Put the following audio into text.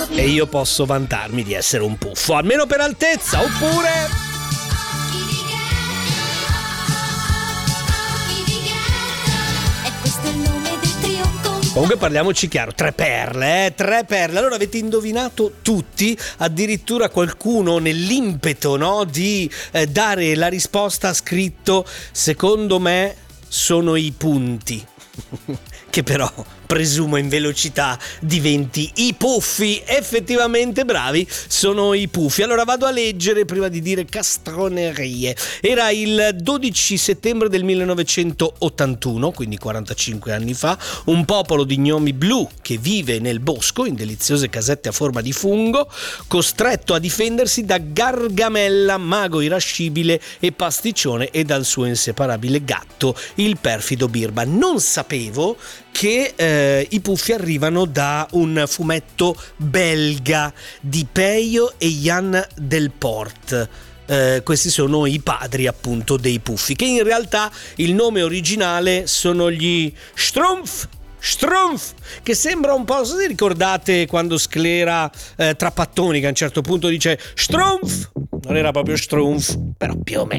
e io posso vantarmi di essere un puffo, almeno per altezza, oppure... Comunque parliamoci chiaro, tre perle. Allora avete indovinato tutti, addirittura qualcuno nell'impeto, no, di dare la risposta ha scritto: secondo me sono i punti. Che però presumo in velocità diventi i puffi. Effettivamente bravi, sono i puffi. Allora vado a leggere prima di dire castronerie. Era il 12 settembre del 1981, quindi 45 anni fa. Un popolo di gnomi blu che vive nel bosco in deliziose casette a forma di fungo, costretto a difendersi da Gargamella, mago irascibile e pasticcione, e dal suo inseparabile gatto, il perfido Birba. Non sapevo che i puffi arrivano da un fumetto belga di Peyo e Jan Delport. Questi sono i padri appunto dei puffi, che in realtà il nome originale sono gli Schtroumpf, che sembra un po', se ricordate quando Sclera Trapattoni, che a un certo punto dice Schtroumpf, non era proprio Schtroumpf, però più o meno